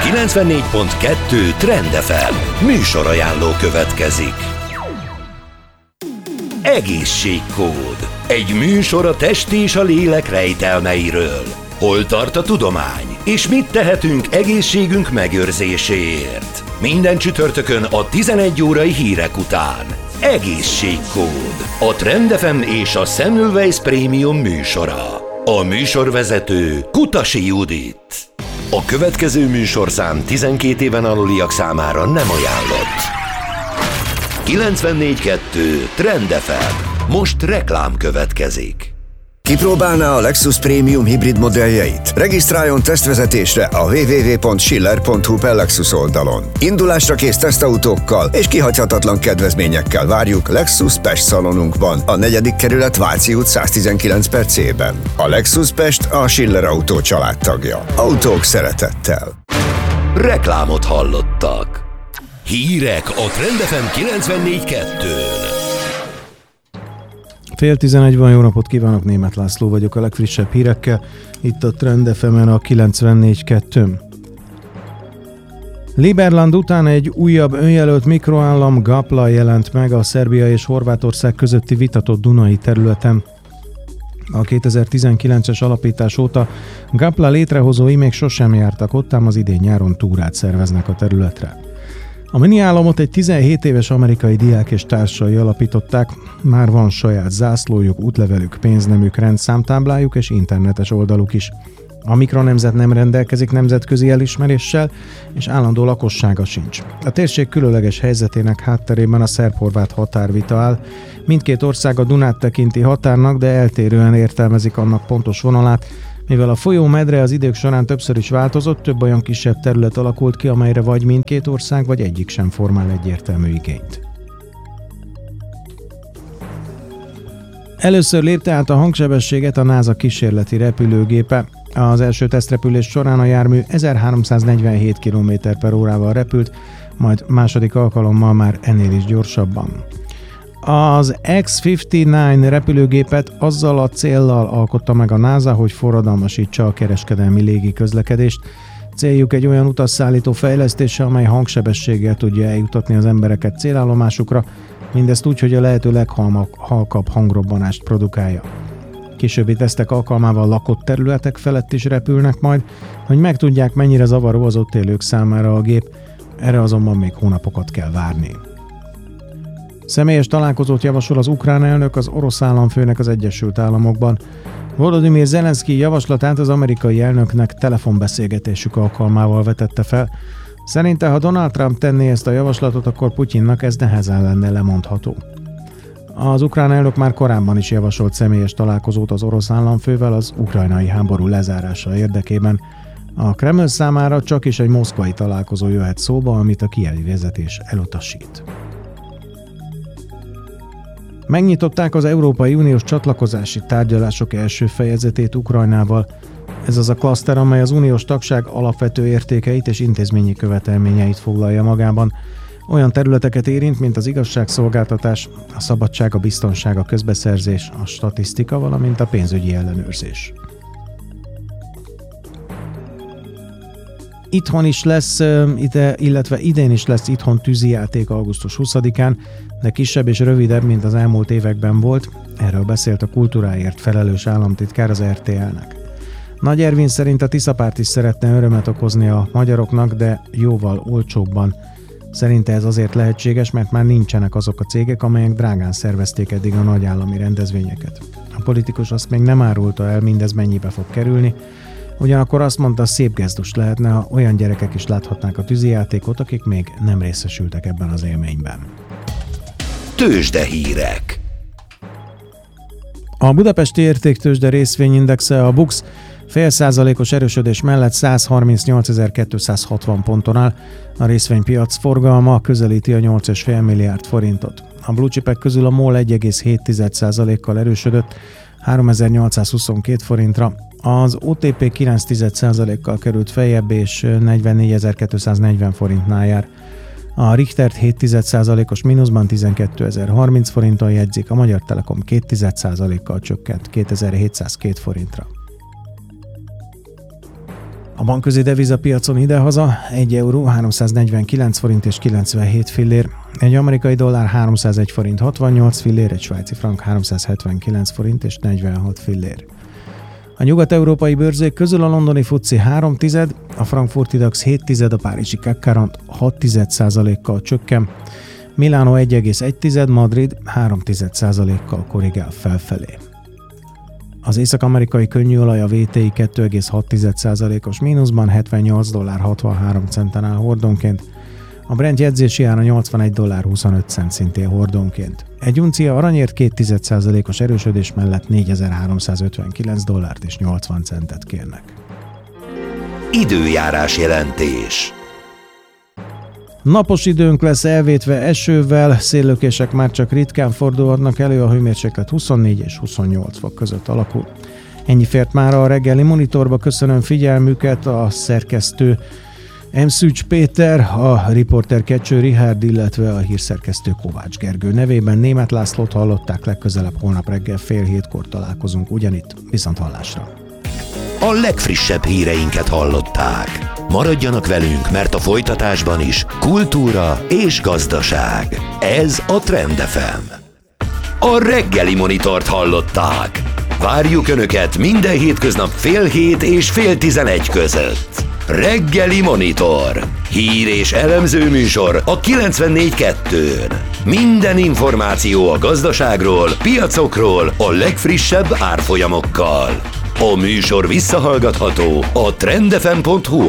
94.2 Trend FM műsorajánló következik. Egészségkód. Egy műsor a test és a lélek rejtelmeiről. Hol tart a tudomány? És mit tehetünk egészségünk megőrzéséért? Minden csütörtökön a 11 órai hírek után. Egészségkód. A Trend FM és a Semmelweis Premium műsora. A műsorvezető Kutasi Judit. A következő műsorszám 12 éven aluliak számára nem ajánlott. 94.2 Trend FM. Most reklám következik. Kipróbálná a Lexus Premium hibrid modelljeit? Regisztráljon tesztvezetésre a www.schiller.hu per Lexus oldalon. Indulásra kész tesztautókkal és kihagyhatatlan kedvezményekkel várjuk Lexus Pest szalonunkban, a 4. kerület Váci út 119/C-ben. A Lexus Pest a Schiller Autó családtagja. Autók szeretettel. Reklámot hallottak. Hírek a Trend FM 94.2-n. Fél 11 van, jó napot kívánok, Németh László vagyok a legfrissebb hírekkel, itt a Trend FM-en a 94.2-n. Liberland után egy újabb önjelölt mikroállam, Gapla jelent meg a Szerbia és Horvátország közötti vitatott Dunai területen. A 2019-es alapítás óta Gapla létrehozói még sosem jártak ott, ám az idén nyáron túrát szerveznek a területre. A mini államot egy 17 éves amerikai diák és társai alapították, már van saját zászlójuk, útlevelük, pénznemük, rendszámtáblájuk és internetes oldaluk is. A mikronemzet nem rendelkezik nemzetközi elismeréssel, és állandó lakossága sincs. A térség különleges helyzetének hátterében a szerb-horvát határvita áll. Mindkét ország a Dunát tekinti határnak, de eltérően értelmezik annak pontos vonalát, mivel a folyó medre az idők során többször is változott, több olyan kisebb terület alakult ki, amelyre vagy mindkét ország, vagy egyik sem formál egyértelmű igényt. Először lépte át a hangsebességet a NASA kísérleti repülőgépe. Az első tesztrepülés során a jármű 1347 km/h-val repült, majd második alkalommal már ennél is gyorsabban. Az X-59 repülőgépet azzal a céllal alkotta meg a NASA, hogy forradalmasítsa a kereskedelmi légi közlekedést. Céljuk egy olyan utasszállító fejlesztése, amely hangsebességgel tudja eljutatni az embereket célállomásukra, mindezt úgy, hogy a lehető leghalkabb hangrobbanást produkálja. Későbbi tesztek alkalmával lakott területek felett is repülnek majd, hogy megtudják, mennyire zavaró az ott élők számára a gép, erre azonban még hónapokat kell várni. Személyes találkozót javasol az ukrán elnök az orosz államfőnek az Egyesült Államokban. Volodymyr Zelenszky javaslatát az amerikai elnöknek telefonbeszélgetésük alkalmával vetette fel. Szerinte, ha Donald Trump tenné ezt a javaslatot, akkor Putyinnak ez nehezen lenne lemondható. Az ukrán elnök már korábban is javasolt személyes találkozót az orosz államfővel az ukrajnai háború lezárása érdekében. A Kreml számára csak is egy moszkvai találkozó jöhet szóba, amit a kijevi vezetés elutasít. Megnyitották az Európai Uniós csatlakozási tárgyalások első fejezetét Ukrajnával. Ez az a klaszter, amely az uniós tagság alapvető értékeit és intézményi követelményeit foglalja magában. Olyan területeket érint, mint az igazságszolgáltatás, a szabadság, a biztonság, a közbeszerzés, a statisztika, valamint a pénzügyi ellenőrzés. Itthon is lesz, illetve idén is lesz itthon tűzijáték augusztus 20-án, de kisebb és rövidebb, mint az elmúlt években volt. Erről beszélt a kultúráért felelős államtitkár az RTL-nek. Nagy Ervin szerint a Tiszapárt is szeretne örömet okozni a magyaroknak, de jóval olcsóbban. Szerinte ez azért lehetséges, mert már nincsenek azok a cégek, amelyek drágán szervezték eddig a nagy állami rendezvényeket. A politikus azt még nem árulta el, mindez mennyibe fog kerülni, ugyanakkor azt mondta, szép gesztus lehetne, ha olyan gyerekek is láthatnák a tűzijátékot, akik még nem részesültek ebben az élményben. Tőzsdehírek. A budapesti értéktőzsde részvényindexe, a BUX 0,5%-os erősödés mellett 138.260 ponton áll, a részvénypiac forgalma közelíti a 8,5 milliárd forintot. A blue chipek közül a MOL 1,7%-kal erősödött 3.822 forintra, az OTP 9,1%-kal került feljebb és 44.240 forintnál jár. A Richtert 7,1%-os mínuszban 12.030 forinton jegyzik, a Magyar Telekom 2,1%-kal csökkent 2.702 forintra. A bankközi devizapiacon idehaza 1 euró 349 forint és 97 fillér, egy amerikai dollár 301 forint 68 fillér, egy svájci frank 379 forint és 46 fillér. A nyugat-európai bőrzék közül a londoni FTSE 3,1, a frankfurti DAX 7,1, a párizsi CAC 40 6,1%-kal csökken, Milánó 1,1, Madrid 3,1%-kal korrigál felfelé. Az észak-amerikai könnyűolaj a WTI 2,6%-os mínuszban $78,63 áll hordonként, a Brent jegyzési ára $81,25 szintén hordonként. Egy uncia aranyért 0,2%-os erősödés mellett $4,359,80 kérnek. Időjárás jelentés. Napos időnk lesz elvétve esővel, széllökések már csak ritkán fordulhatnak elő, a hőmérséklet 24 és 28 fok között alakul. Ennyi fért már a reggeli monitorba, köszönöm figyelmüket, a szerkesztő Szűcs Péter, a riporter Kecső Richárd, illetve a hírszerkesztő Kovács Gergő nevében Németh Lászlót hallották, legközelebb holnap reggel 6:30 találkozunk ugyanitt, viszonthallásra. A legfrissebb híreinket hallották. Maradjanak velünk, mert a folytatásban is kultúra és gazdaság. Ez a Trend FM. A reggeli monitort hallották. Várjuk Önöket minden hétköznap 6:30 és 10:30 között. Reggeli Monitor. Hír és elemző műsor a 94.2-n. Minden információ a gazdaságról, piacokról, a legfrissebb árfolyamokkal. A műsor visszahallgatható a trendfm.hu